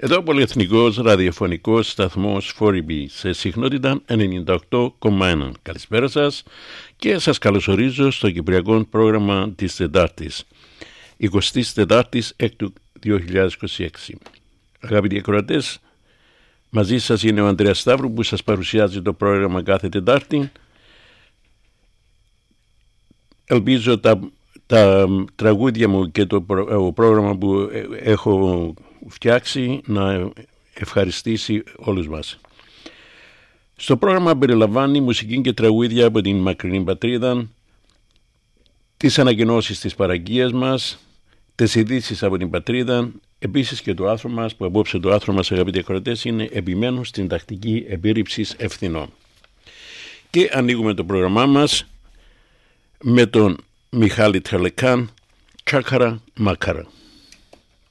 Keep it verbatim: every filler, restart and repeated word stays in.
Εδώ ο πολυεθνικός ραδιοφωνικός σταθμός φορ μπι σε συχνότητα ενενήντα οκτώ κόμμα ένα. Καλησπέρα σας και σας καλωσορίζω στο κυπριακό πρόγραμμα της Τετάρτης, εικοστής Τετάρτης έκτου δύο χιλιάδες είκοσι έξι. Αγαπητοί ακροατές, μαζί σας είναι ο Ανδρέας Σταύρου που σας παρουσιάζει το πρόγραμμα κάθε Τετάρτη. Ελπίζω τα, τα τραγούδια μου και το πρόγραμμα που έχω φτιάξει να ευχαριστήσει όλους μας. Στο πρόγραμμα περιλαμβάνει μουσική και τραγούδια από την μακρινή πατρίδα, τις ανακοινώσεις της παραγγείας μας, τις ειδήσεις από την πατρίδα, επίσης και το άρθρο μας, που απόψε το άρθρο μας, αγαπητοί ακροατές, είναι επιμένω στην τακτική επίρρηψης ευθυνών. Και ανοίγουμε το πρόγραμμά μας με τον Μιχάλη Τρελεκάν, Τσάκαρα Μάκαρα.